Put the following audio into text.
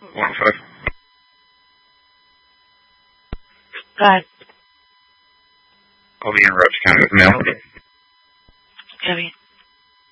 1-5. Go ahead. I'll be in Rutch County with mail. Debbie.